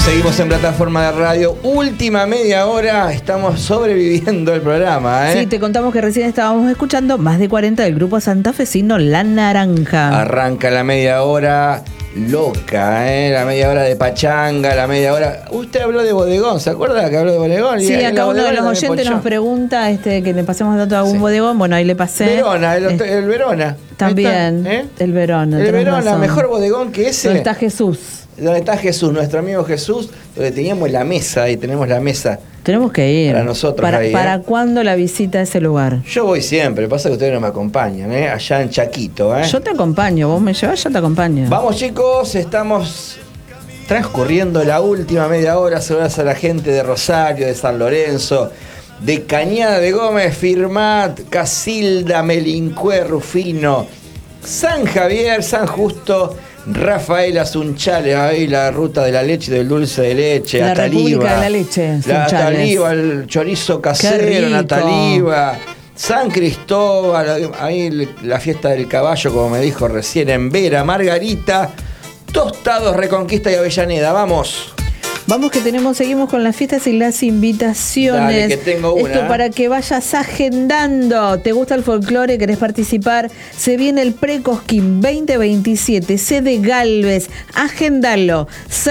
Seguimos en plataforma de radio. Última media hora. Estamos sobreviviendo el programa, Sí, te contamos que recién estábamos escuchando Más de 40 del grupo santafesino La Naranja. Arranca la media hora loca, la media hora de pachanga, la media hora... Usted habló de bodegón, ¿se acuerda que habló de bodegón? Sí, acá uno de los oyentes nos pregunta que le pasemos datos a algún bodegón. Bueno, ahí le pasé. Verona, el Verona. También, el Verona. El Verona, mejor bodegón que ese. Donde está Jesús. Donde está Jesús, nuestro amigo Jesús, donde teníamos la mesa, y tenemos la mesa. Tenemos que ir. Para nosotros ¿Para cuándo la visita a ese lugar? Yo voy siempre, pasa que ustedes no me acompañan, allá en Chaquito. Yo te acompaño, vos me llevas, yo te acompaño. Vamos, chicos, estamos transcurriendo la última media hora. Saludos a la gente de Rosario, de San Lorenzo, de Cañada de Gómez, Firmat, Casilda, Melincue, Rufino, San Javier, San Justo, Rafael Asunchales, ahí la ruta de la leche y del dulce de leche, la Ataliva, República de la Leche, Ataliva, el chorizo casero en Ataliva, San Cristóbal, ahí la fiesta del caballo, como me dijo recién, en Vera, Margarita, Tostados, Reconquista y Avellaneda. Vamos. Vamos que seguimos con las fiestas y las invitaciones. Dale, que tengo una. Esto para que vayas agendando. ¿Te gusta el folclore? ¿Querés participar? Se viene el Precosquín 2027, sede Galvez. Agendalo.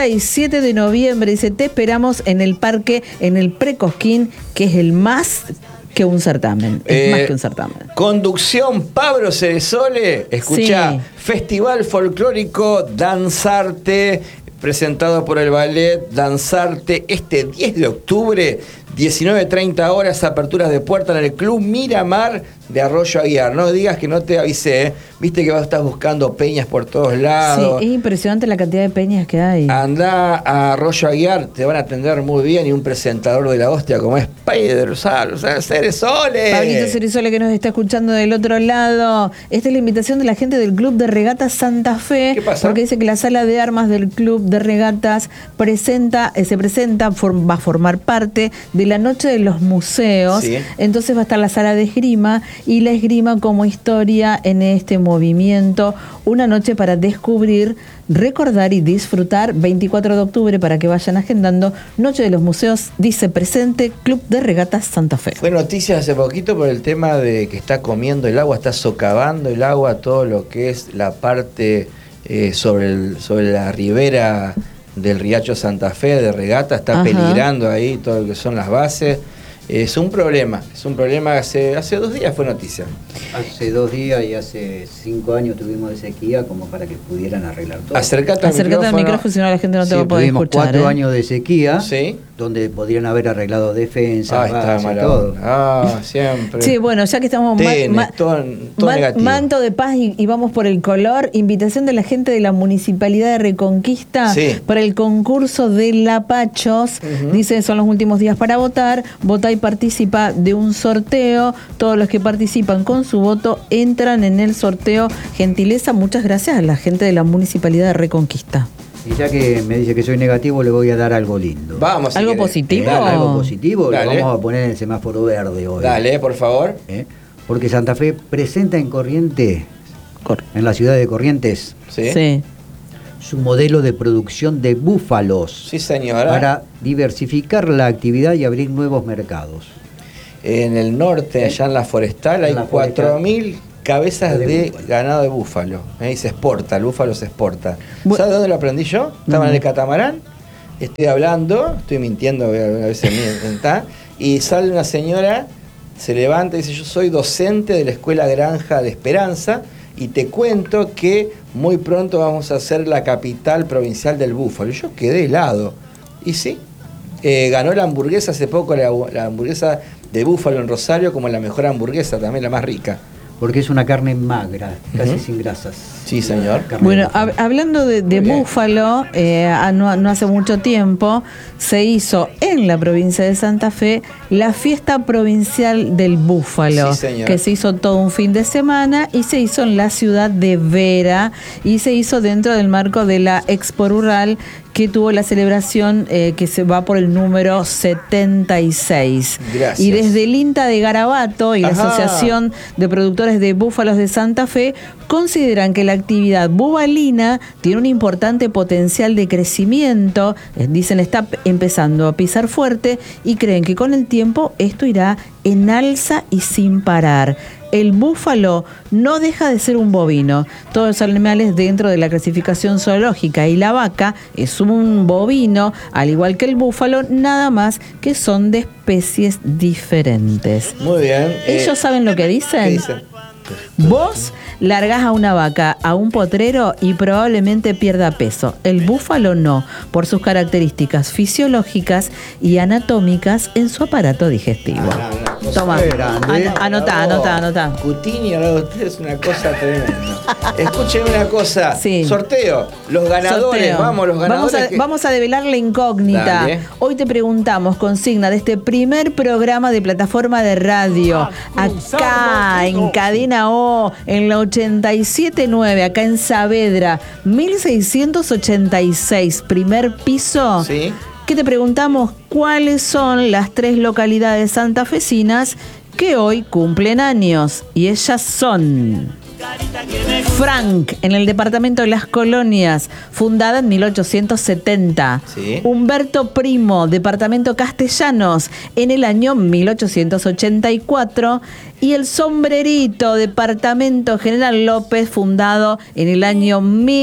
6-7 de noviembre. Dice, te esperamos en el parque, en el Precosquín, que es el más que un certamen. Es más que un certamen. Conducción Pablo Ceresole. Escuchá, sí. Festival Folclórico Danzarte, presentado por el ballet Danzarte, este 10 de octubre, 19:30 horas, aperturas de puerta en el Club Miramar de Arroyo Aguiar. No digas que no te avisé, viste que estás buscando peñas por todos lados. Sí, es impresionante la cantidad de peñas que hay. Andá a Arroyo Aguiar, te van a atender muy bien, y un presentador de la hostia como es Pedro Ceresole. Pablito Ceresole, que nos está escuchando del otro lado. Esta es la invitación de la gente del Club de Regatas Santa Fe. ¿Qué pasa? Porque dice que la sala de armas del Club de Regatas va a formar parte de la Noche de los Museos. Sí. Entonces va a estar la sala de esgrima y la esgrima como historia en este movimiento. Una noche para descubrir, recordar y disfrutar. 24 de octubre para que vayan agendando. Noche de los Museos, dice presente Club de Regatas Santa Fe. Fue noticia hace poquito por el tema de que está comiendo el agua, está socavando el agua, todo lo que es la parte sobre la ribera del Riacho Santa Fe, de Regata, está peligrando ahí todo lo que son las bases. Es un problema, hace 2 días fue noticia. Hace 2 días y hace 5 años tuvimos de sequía como para que pudieran arreglar todo. Acércate al micrófono, si no la gente no te va a poder tuvimos escuchar. 4 años de sequía, ¿sí? Donde podrían haber arreglado defensas, está todo. Siempre. Sí, bueno, ya que estamos todo negativo. Manto de paz y vamos por el color. Invitación de la gente de la Municipalidad de Reconquista para el concurso de Lapachos. Dice, son los últimos días para votar. Votá y participa de un sorteo. Todos los que participan con su voto entran en el sorteo. Gentileza, muchas gracias a la gente de la Municipalidad de Reconquista. Y ya que me dice que soy negativo, le voy a dar algo lindo. Vamos. ¿Algo positivo? Algo positivo, Dale. Lo vamos a poner en el semáforo verde hoy. Dale, por favor. Porque Santa Fe presenta en Corrientes, en la ciudad de Corrientes, Sí. su modelo de producción de búfalos. Sí, señora. Para diversificar la actividad y abrir nuevos mercados. En el norte, allá en la forestal, hay 4.000 cabezas de ganado de búfalo. Y se exporta, el búfalo se exporta. ¿Sabes dónde lo aprendí yo? Estaba en el catamarán, estoy hablando, estoy mintiendo, a veces miento, y sale una señora, se levanta y dice, yo soy docente de la Escuela Granja de Esperanza, y te cuento que muy pronto vamos a ser la capital provincial del búfalo. Y yo quedé helado. Y sí, ganó la hamburguesa hace poco, la hamburguesa de búfalo en Rosario, como la mejor hamburguesa, también la más rica. Porque es una carne magra, casi sin grasas. Sí, señor. Bueno, hablando de búfalo, no hace mucho tiempo se hizo en la provincia de Santa Fe la fiesta provincial del búfalo, que se hizo todo un fin de semana y se hizo en la ciudad de Vera y se hizo dentro del marco de la Expo Rural que tuvo la celebración que se va por el número 76. Gracias. Y desde el INTA de Garabato y la Asociación de Productores de Búfalos de Santa Fe consideran que la actividad bubalina tiene un importante potencial de crecimiento, dicen está empezando a pisar fuerte y creen que con el tiempo esto irá en alza y sin parar. El búfalo no deja de ser un bovino. Todos los animales dentro de la clasificación zoológica y la vaca es un bovino, al igual que el búfalo, nada más que son de especies diferentes. Muy bien. ¿Ellos saben lo que dicen? ¿Qué dicen? Vos largás a una vaca a un potrero y probablemente pierda peso. El búfalo no, por sus características fisiológicas y anatómicas en su aparato digestivo. Toma, anotá. Cutini, al lado de usted es una cosa tremenda. Escúcheme una cosa. Sí. Sorteo. Los ganadores, Sorteo. Vamos, los ganadores. Vamos a develar la incógnita. Dale. Hoy te preguntamos, consigna de este primer programa de plataforma de radio, acá en Cadena O, en la 87.9, acá en Saavedra, 1686, primer piso. Sí. Que te preguntamos cuáles son las 3 localidades santafesinas que hoy cumplen años. Y ellas son: Frank, en el departamento de Las Colonias, fundada en 1870. Sí. Humberto Primo, departamento Castellanos, en el año 1884. Y El Sombrerito, departamento General López, fundado en el año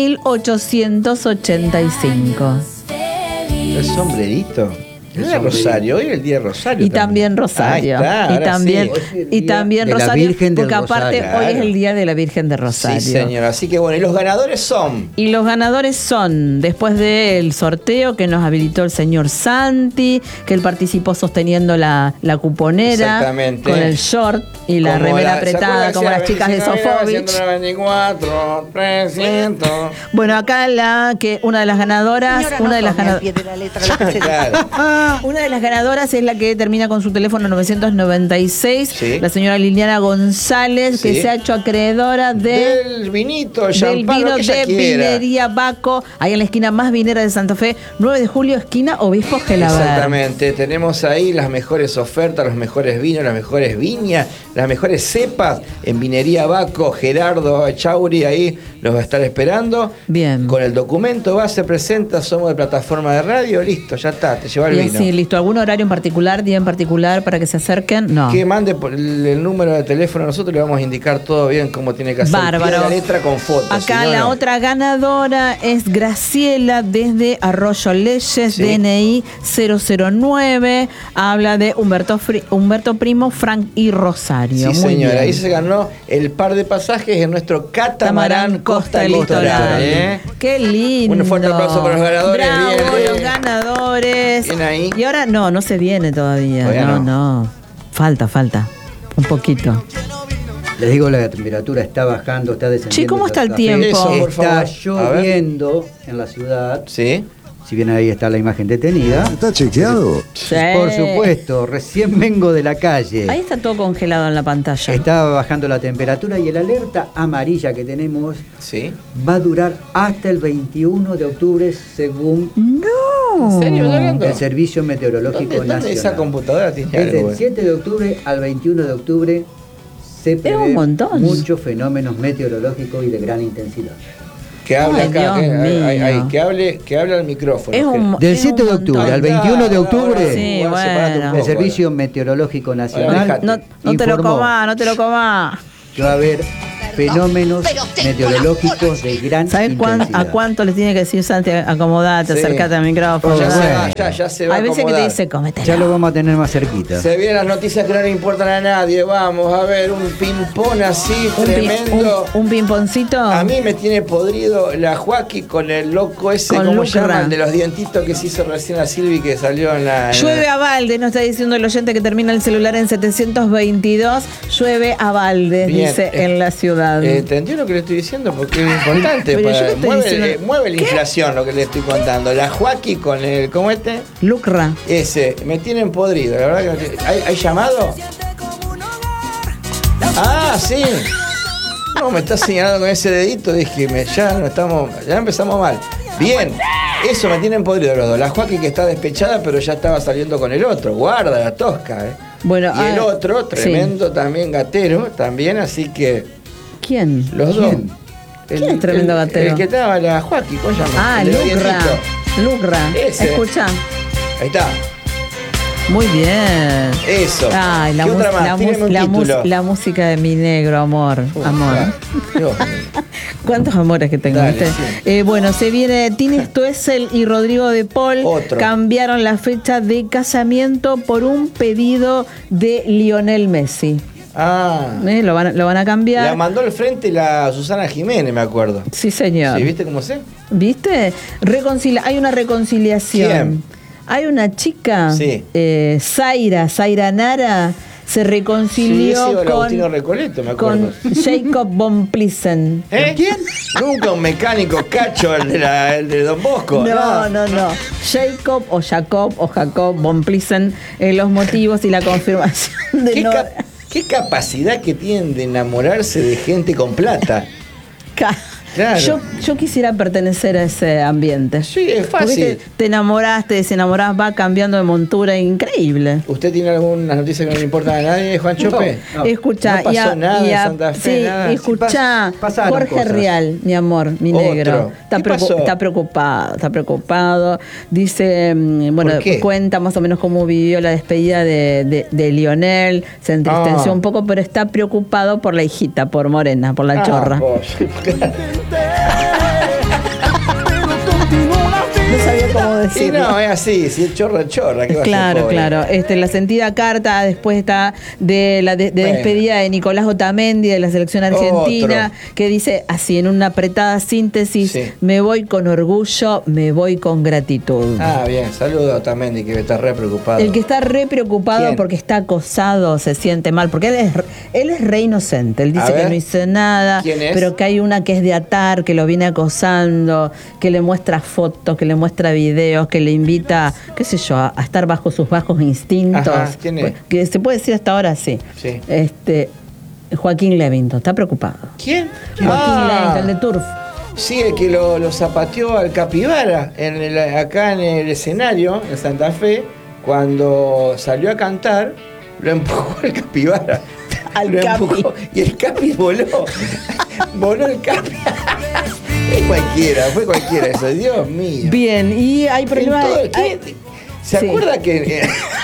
1885. El sombrerito. ¿No era Rosario? Hoy es el día de Rosario. Y también Rosario. Ahí está, y también Rosario, porque aparte Rosario. hoy es el día de la Virgen de Rosario. Sí, señor. Así que bueno, y los ganadores son. Y los ganadores son, después del sorteo que nos habilitó el señor Santi, que él participó sosteniendo la cuponera. Exactamente. Con el short y la remera apretada, como las chicas de Sofovich. 194, 300. Bueno, acá una de las ganadoras, Claro. una de las ganadoras es la que termina con su teléfono 996, Sí. la señora Liliana González, que Sí. se ha hecho acreedora del vinito, del champán, vino lo que ella de quiera. Vinería Baco, ahí en la esquina más vinera de Santa Fe, 9 de julio, esquina Obispo Gelabert. Exactamente, tenemos ahí las mejores ofertas, los mejores vinos, las mejores viñas, las mejores cepas en Vinería Baco. Gerardo Chauri ahí los va a estar esperando. Bien. Con el documento base presenta, somos de plataforma de radio, listo, ya está, te lleva el Bien, vino. sí, listo. ¿Algún horario en particular, día en particular para que se acerquen? No. Que mande por el número de teléfono, nosotros le vamos a indicar todo bien cómo tiene que hacer. Bárbaro. Pide la letra con fotos. Acá si no, la no. otra ganadora es Graciela desde Arroyo Leyes, Sí. DNI 009. Habla de Humberto Primo, Frank y Rosario. Sí, Muy señora, bien. ahí se ganó el par de pasajes en nuestro catamarán Costa Litoral. Qué lindo. Un fuerte aplauso para los ganadores. Bravo, Bien. los ganadores. Bien ahí. Y ahora no se viene todavía. Todavía no. Falta. Un poquito. Les digo, la temperatura está bajando, está descendiendo. Che, ¿cómo está el Santa Fe. tiempo? Eso, por Está favor. A ver. lloviendo en la ciudad. Sí. Si bien ahí está la imagen detenida. ¿Está chequeado? Sí. Por supuesto, recién vengo de la calle. Ahí está todo congelado en la pantalla. Está bajando la temperatura y el alerta amarilla que tenemos Sí. va a durar hasta el 21 de octubre según No. ¿En serio? ¿Estás hablando? el Servicio Meteorológico ¿Dónde Nacional. esa computadora tiene Es algo? del 7 de octubre al 21 de octubre se un prevé montón. muchos fenómenos meteorológicos y de gran intensidad. Que hable Ay, acá, Dios mío. que hable al micrófono. Es un- Del es 7 de un octubre montón. al 21 de octubre, Sí, Bueno, separate un bueno. poco. el Servicio Meteorológico Nacional Alejate. No te lo informó comas. que va a haber fenómenos meteorológicos de gran ¿Sabes intensidad. a cuánto le tiene que decir Santi? Acomodate, Sí. acércate al micrófono. Ya Bueno. se va, ya se va. Hay veces que te acomodar. dice, cómetela. Ya lo vamos a tener más cerquita. Se vienen las noticias que no le importan a nadie. Vamos a ver un ping-pong así Un pi- tremendo. un pimponcito. A mí me tiene podrido la Joaquín con el loco ese, Con ¿cómo Lucra. llama? El de los dientitos que se hizo recién a Silvi que salió en la. Llueve a balde, nos está diciendo el oyente que termina el celular en 722. Llueve a balde, Bien, dice en la ciudad. ¿Entendió lo que le estoy diciendo? Porque es importante. Pero yo le estoy diciendo- mueve la inflación lo que le estoy contando. La Joaquín con el. ¿Cómo este? Lucra. Ese, me tienen podrido, la verdad que ¿hay llamado? Ah, sí. No, me está señalando con ese dedito, dije, ya empezamos mal. Bien, eso me tienen podrido los dos. La Joaquín que está despechada, pero ya estaba saliendo con el otro. Guarda la tosca, Bueno, y el otro, tremendo también gatero, también, así que... ¿Quién? Los dos. ¿Quién es tremendo gatero? El que estaba la Joaquín, ¿cómo se llama? Ah, Lucra. Ese. Escucha. Ahí está. Muy bien. Eso. Ay, ¿Qué otra más? La música de mi negro, amor. Amor. Dios. ¿Cuántos amores que tengo? Dale, sí. Bueno, se viene Tini Stoessel y Rodrigo de Paul. Otro. Cambiaron la fecha de casamiento por un pedido de Lionel Messi. Lo van a cambiar. La mandó al frente la Susana Jiménez, me acuerdo. Sí, señor. ¿Sí? ¿Viste cómo sé? ¿Viste? Hay una reconciliación. ¿Quién? Hay una chica, sí. Zaira Nara, se reconcilió con Jacob von Plissen. ¿Quién? Nunca un mecánico cacho, el de Don Bosco. No. Jacob von Plissen, los motivos y la confirmación de ¿Qué capacidad que tienen de enamorarse de gente con plata? Claro. Yo quisiera pertenecer a ese ambiente. Sí, es fácil. Te enamorás, te desenamorás, va cambiando de montura, increíble. ¿Usted tiene alguna noticia que no le importa a nadie, Juan Chope? No. Escuchá, no pasó nada en Santa Fe, nada. Escuchá, Jorge cosas. Rial, mi amor, mi negro. Está preocupado. Dice, cuenta más o menos cómo vivió la despedida de Lionel. Se entristeció un poco, pero está preocupado por la hijita, por Morena, por la chorra. No sabía cómo decirlo. Y no, es así, si es chorra. ¿Qué va claro, a ser, claro. La sentida carta, después está de la despedida de Nicolás Otamendi de la selección argentina, que dice así, en una apretada síntesis, me voy con orgullo, me voy con gratitud. Bien, saludo a Otamendi, que está re preocupado. El que está re preocupado porque está acosado, se siente mal, porque él es re inocente, él dice que no hizo nada, pero que hay una que es de Atar, que lo viene acosando, que le muestra fotos, que le muestra videos, que le invita, qué sé yo, a estar bajo sus bajos instintos. Ajá, ¿quién es? Que se puede decir hasta ahora, sí. Joaquín Levington, está preocupado. ¿Quién? Joaquín Levington, el de Turf. Sí, el que lo zapateó al Capibara acá en el escenario, en Santa Fe, cuando salió a cantar, lo empujó al Capibara. Al Capi. Y el Capi voló. Voló el Capi. Fue cualquiera eso, Dios mío. Bien, y hay problemas. ¿Se acuerda que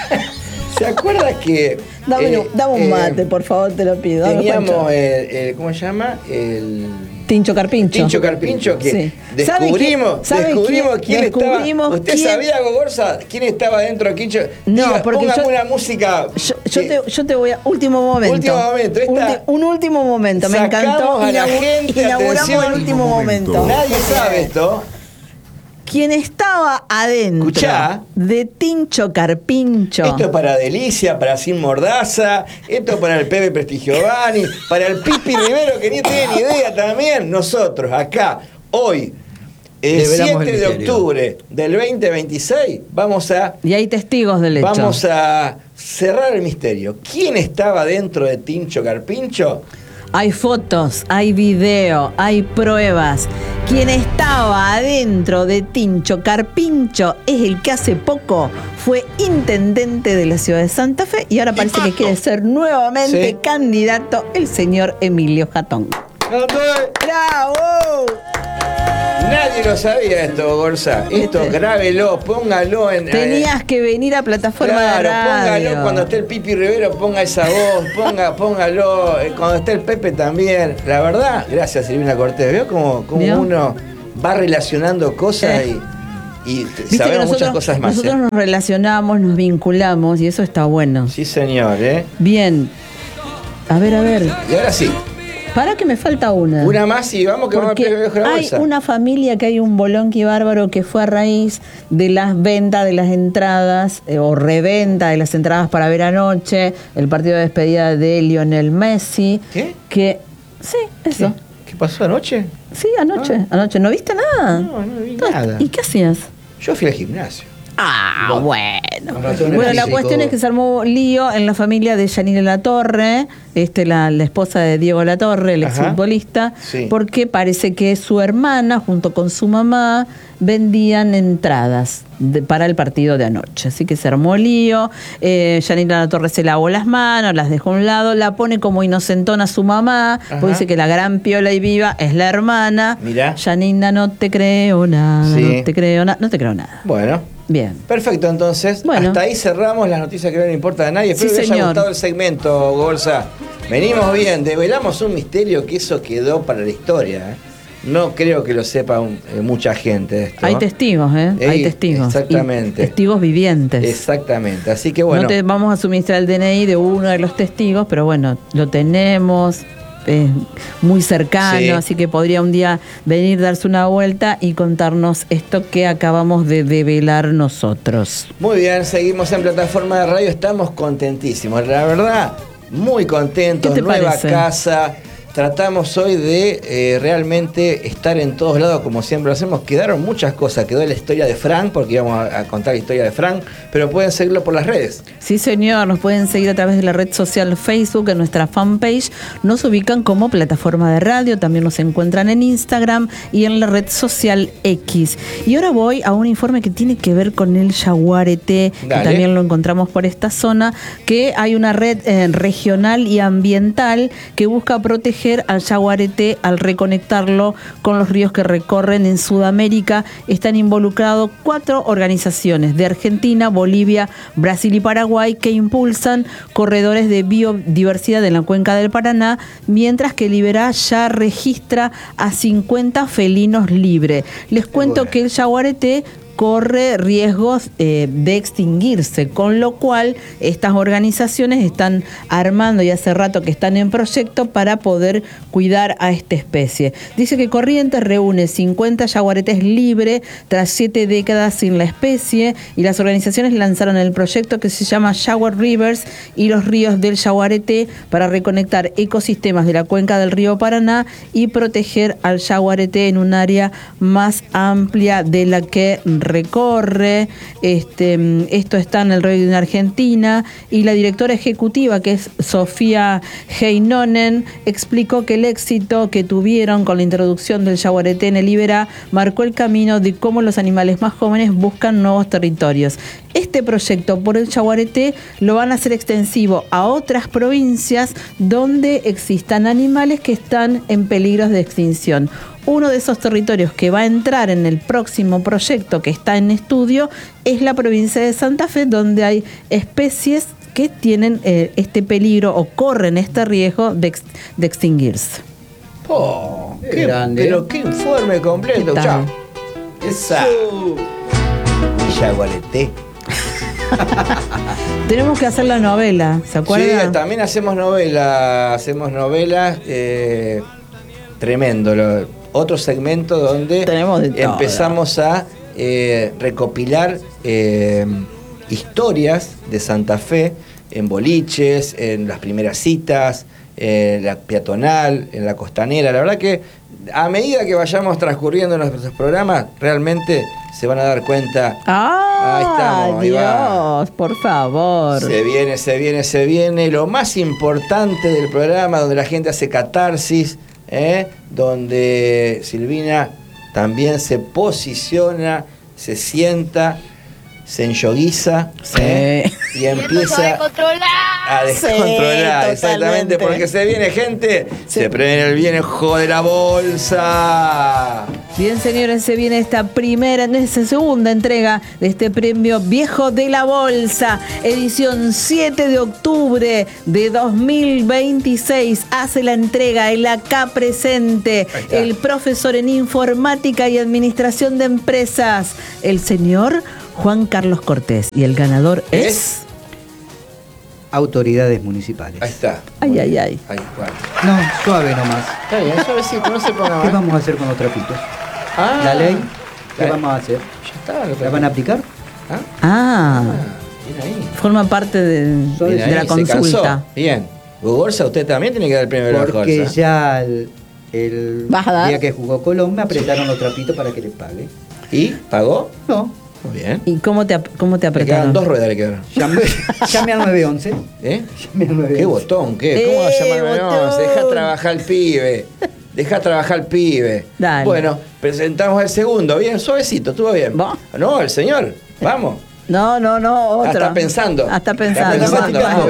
Dame un mate, por favor, te lo pido. Teníamos ¿cómo se llama? El Tincho Carpincho. Que descubrimos quién estaba. ¿Usted sabía, Gogorza, quién estaba dentro de Quincho? No, porque una música. Yo te voy a último momento. Un último momento. Me encantó. A la gente, inauguramos el último momento. Nadie sabe esto. Quien estaba adentro de Tincho Carpincho. Esto es para Delicia, para Sin Mordaza, esto es para el Pepe Prestigiovani, para el Pipi Rivero, que ni tiene ni idea también. Nosotros, acá, hoy, el 7 de octubre del 2026, y hay testigos del hecho. Vamos a cerrar el misterio. ¿Quién estaba dentro de Tincho Carpincho? Hay fotos, hay video, hay pruebas. Quien estaba adentro de Tincho Carpincho es el que hace poco fue intendente de la ciudad de Santa Fe y ahora parece que quiere ser nuevamente candidato el señor Emilio Jatón. ¡Bravo! Nadie lo sabía esto, Gorza. Esto, grábelo, póngalo en... Tenías que venir a plataforma de radio. Póngalo cuando esté el Pipi Rivero, ponga esa voz, póngalo cuando esté el Pepe también. La verdad, gracias Silvina Cortés. ¿Veo cómo uno va relacionando cosas y sabemos muchas cosas más? Nosotros nos relacionamos, nos vinculamos y eso está bueno. Sí, señor, Bien. A ver. Y ahora sí. Para que me falta una. Una más y vamos que vamos a pegar la bolsa. Hay una familia que hay un bolonqui bárbaro que fue a raíz de las ventas de las entradas o reventa de las entradas para ver anoche el partido de despedida de Lionel Messi. ¿Qué? Sí, eso. ¿Qué pasó anoche? Sí, anoche. ¿No viste nada? No vi nada. ¿Y qué hacías? Yo fui al gimnasio. Bueno. Bueno, la cuestión es que se armó lío en la familia de Yanina Latorre, la esposa de Diego Latorre, el exfutbolista, porque parece que su hermana, junto con su mamá, vendían entradas para el partido de anoche. Así que se armó lío. Yanina Latorre se lavó las manos, las dejó a un lado, la pone como inocentona a su mamá, porque dice que la gran piola y viva es la hermana. Mirá. Yanina, no te creo nada, no te creo nada. Bueno. Bien. Perfecto, entonces. Bueno. Hasta ahí cerramos las noticias que no le importa a nadie. Espero que les haya gustado el segmento, Golsa. Venimos bien, develamos un misterio que eso quedó para la historia. No creo que lo sepa mucha gente de esto. Hay testigos, hay testigos. Exactamente. Y testigos vivientes. Exactamente. Así que bueno. No te vamos a suministrar el DNI de uno de los testigos, pero bueno, lo tenemos. Es muy cercano, así que podría un día venir, darse una vuelta y contarnos esto que acabamos de develar nosotros. Muy bien, seguimos en plataforma de radio, estamos contentísimos, la verdad, muy contentos, ¿Qué te nueva parece? casa. Tratamos hoy de realmente estar en todos lados como siempre lo hacemos. Quedaron muchas cosas, quedó la historia de Frank, porque íbamos a contar la historia de Frank, pero pueden seguirlo por las redes. Sí, señor, nos pueden seguir a través de la red social Facebook, en nuestra fanpage. Nos ubican como plataforma de radio, también nos encuentran en Instagram y en la red social X. Y ahora voy a un informe que tiene que ver con el yaguareté, que también lo encontramos por esta zona, que hay una red regional y ambiental que busca proteger al yaguareté al reconectarlo con los ríos que recorren en Sudamérica. Están involucrados 4 organizaciones de Argentina, Bolivia, Brasil y Paraguay que impulsan corredores de biodiversidad en la cuenca del Paraná, mientras que Liberá ya registra a 50 felinos libres. Les cuento que el yaguareté corre riesgos de extinguirse, con lo cual estas organizaciones están armando y hace rato que están en proyecto para poder cuidar a esta especie. Dice que Corrientes reúne 50 yaguaretés libres tras 7 décadas sin la especie, y las organizaciones lanzaron el proyecto que se llama Jaguar Rivers y los ríos del yaguareté para reconectar ecosistemas de la cuenca del río Paraná y proteger al yaguareté en un área más amplia de la que recorre. Esto está en el radio de Argentina, y la directora ejecutiva, que es Sofía Heinonen, explicó que el éxito que tuvieron con la introducción del yaguareté en el Liberá marcó el camino de cómo los animales más jóvenes buscan nuevos territorios. Este proyecto por el yaguareté lo van a hacer extensivo a otras provincias donde existan animales que están en peligro de extinción. Uno de esos territorios que va a entrar en el próximo proyecto que está en estudio es la provincia de Santa Fe, donde hay especies que tienen este peligro o corren este riesgo de extinguirse. ¡Oh! ¡Qué grande! Pero qué informe completo. Chao. Esa. Yaguareté. Tenemos que hacer la novela, ¿se acuerdan? Sí, también hacemos novelas. Tremendo. Otro segmento donde empezamos a recopilar historias de Santa Fe en boliches, en las primeras citas, en la peatonal, en la costanera. La verdad que a medida que vayamos transcurriendo nuestros programas, realmente se van a dar cuenta. ¡Ah! Ahí estamos, ahí Dios, va. por favor. Se viene. Lo más importante del programa, donde la gente hace catarsis, donde Silvina también se posiciona, se sienta, se enyoguiza, y empieza a descontrolar. Exactamente, porque se viene, gente, se prende el viejo de la bolsa. Bien, señores, se viene esta segunda entrega de este premio Viejo de la Bolsa, edición 7 de octubre de 2026. Hace la entrega el acá presente, el profesor en informática y administración de empresas, el señor Juan Carlos Cortés. Y el ganador es... Autoridades municipales. Ahí está. Ay. Bueno. No, suave nomás. Está bien, suavecito, no se ponga mal. ¿Qué vamos a hacer con los trapitos? La ley, ¿qué vamos a hacer? Ya está. ¿La van a aplicar? Bien ahí. Forma parte de la consulta. Bien. Borsa, usted también tiene que dar el premio de la bolsa. Porque ya el ¿Vas a dar? día que jugó Colón me apretaron los trapitos para que les pague. ¿Y? ¿Pagó? No, Muy bien. ¿Y cómo te apretaron? Le quedan 2 ruedas, le quedaron. Llame al 911. Llame al 911. ¿Qué botón? ¿Qué? ¿Cómo va a llamar al 911? Deja trabajar al pibe. Deja trabajar al pibe. Dale. Bueno, presentamos al segundo. Bien, suavecito, estuvo bien. ¿Vos? No, el señor. Vamos. No, otro. Está pensando. Está pensando. Vamos,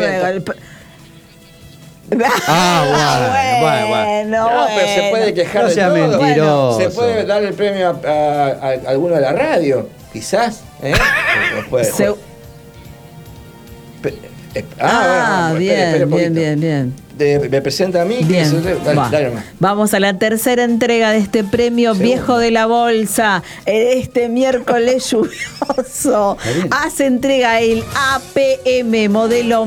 Bueno. No, pero se puede quejar de todo. Mentiroso. Se puede dar el premio a alguno de la radio, quizás. Bien, bien. Me presenta a mí. Bien. Dale nomás. Vamos a la tercera entrega de este premio Viejo de la Bolsa. Este miércoles lluvioso hace entrega el APM modelo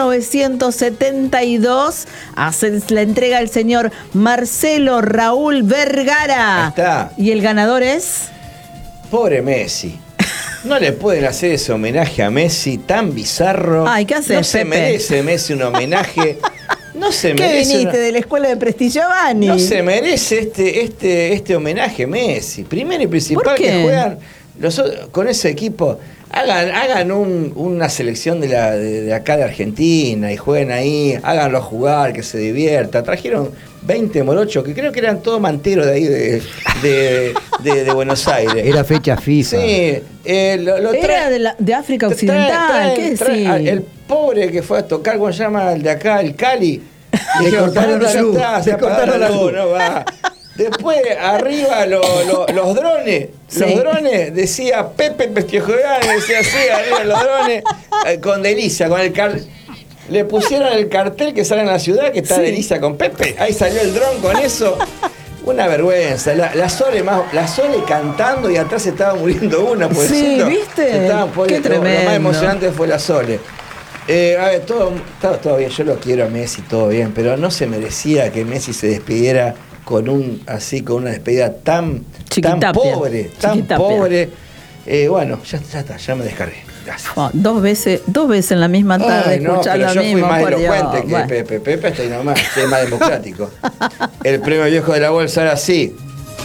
1972. Hace la entrega el señor Marcelo Raúl Vergara. Ahí está. Y el ganador es... Pobre Messi. No le pueden hacer ese homenaje a Messi tan bizarro. Ay, ¿qué haces, No se Pepe? merece Messi un homenaje. No se ¿Qué merece. viniste de la escuela de Prestigio Giovanni? No se merece este homenaje a Messi. Primero y principal, ¿Por qué? que juegan con ese equipo. Hagan una selección de acá de Argentina y jueguen ahí, háganlo jugar, que se divierta. Trajeron 20 morochos, que creo que eran todos manteros de ahí de Buenos Aires. Era fecha FIFA. Sí, Era de África Occidental, ¿qué decís? El pobre que fue a tocar, ¿cómo se llama? El de acá, el Cali. Le cortaron la luz. Se apagaron la luz, no va. Después, arriba, los drones. Sí. Los drones, decía Pepe Pestiojogán, decía así, arriba los drones, con Delicia, con el cartel. Le pusieron el cartel que sale en la ciudad, que está Sí. Delicia con Pepe. Ahí salió el dron con eso. Una vergüenza. La Sole cantando y atrás se estaba muriendo una. Sí, ¿viste? Qué tremendo. Lo más emocionante fue la Sole. A ver, todo bien, yo lo quiero a Messi, todo bien, pero no se merecía que Messi se despidiera con una despedida tan pobre, bueno, ya está, ya me descargué. Gracias. Dos veces en la misma tarde escuchar lo yo fui mismo. más por Dios. elocuente que Bueno. Pepe está ahí nomás, es más democrático. El premio Viejo de la Bolsa era así.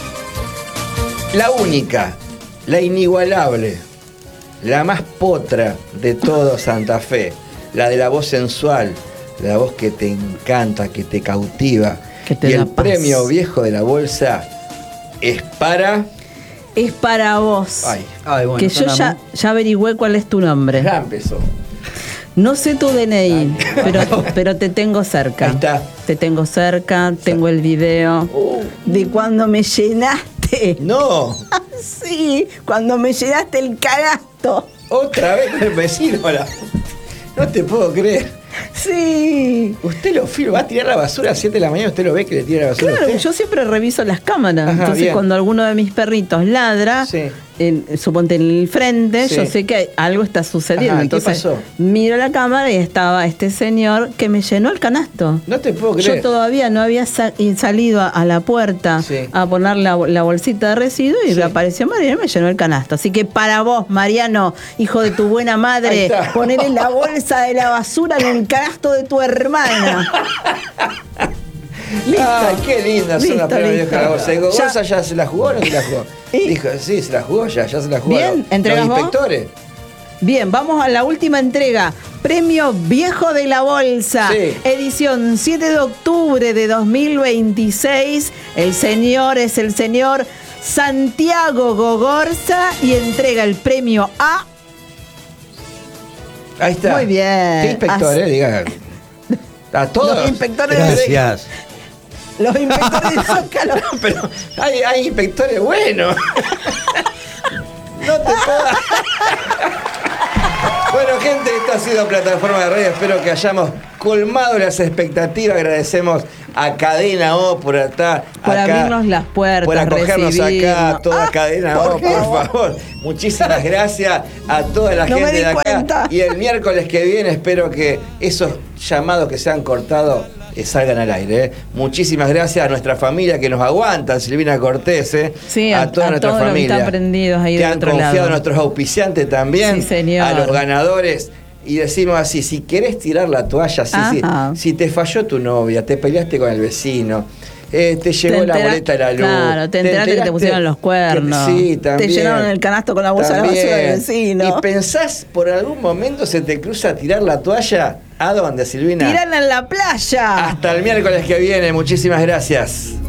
La única, la inigualable, la más potra de todo Santa Fe, la de la voz sensual, la voz que te encanta, que te cautiva. Que te y da el paz. premio Viejo de la Bolsa es para... Es para vos. Ay, bueno, que yo ya averigüé cuál es tu nombre. ya empezó. No sé tu DNI, pero te tengo cerca. Ahí está. Te tengo cerca, tengo el video de cuando me llenaste. No, Sí, cuando me llenaste el canasto. otra vez con el vecino. No te puedo creer. Sí. Usted lo filma, va a tirar la basura a 7 de la mañana, usted lo ve que le tira la basura. Claro, a usted. yo siempre reviso las cámaras. Ajá, Entonces, bien. cuando alguno de mis perritos ladra, Sí. suponte en el frente, Sí. yo sé que algo está sucediendo. Ajá, ¿qué Entonces, pasó? miro la cámara y estaba este señor que me llenó el canasto. No te puedo Yo creer. todavía no había salido a la puerta Sí. a poner la bolsita de residuos y Sí. me apareció Mariano y me llenó el canasto. Así que para vos, Mariano, hijo de tu buena Ahí madre, está. ponerle la bolsa de la basura en el canasto de tu hermana. Listo. Ay, qué lindas son las Listo, premios listo. Viejo de la Bolsa. ¿Bolsa ya se la jugó o no se la jugó? ¿Y? Dijo, sí, se la jugó ya se la jugó. Bien, ¿entregás los vos? inspectores. Bien, vamos a la última entrega. Premio Viejo de la Bolsa. Sí. Edición 7 de octubre de 2026. El señor es el señor Santiago Gogorza y entrega el premio a... Ahí está. Muy bien. ¿Qué inspectores? Diga. A todos. Los inspectores Gracias. Los inspectores de Zócalo. Pero hay inspectores buenos. No te puedo. Bueno, gente, esta ha sido Plataforma de Radio. Espero que hayamos colmado las expectativas. Agradecemos a Cadena O por estar Por acá, abrirnos las puertas, por acogernos acá, recibirnos. toda Cadena O, por favor. favor. Muchísimas gracias a toda la No me gente di de acá. cuenta. Y el miércoles que viene espero que esos llamados que se han cortado salgan al aire. Muchísimas gracias a nuestra familia que nos aguanta, Silvina Cortés, Sí, a toda nuestra todos los que familia. están prendidos ahí que del han otro confiado lado. a nuestros auspiciantes también, Sí, señor. a los ganadores. Y decimos así, si querés tirar la toalla, Ajá. si te falló tu novia, te peleaste con el vecino, te llegó la boleta de la luz. Claro, te enteraste que te pusieron los cuernos. Sí, también. Te llenaron el canasto con la bolsa de la basura del vecino. ¿Y pensás, por algún momento se te cruza tirar la toalla? ¿A dónde, Silvina? Tirarla en la playa. Hasta el miércoles que viene. Muchísimas gracias.